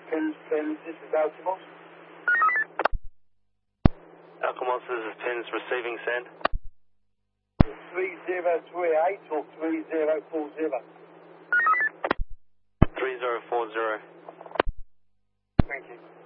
Pins, this is Alcamos. Alcamos, this is Pins receiving send. 3038 or 3040. 3040. Thank you.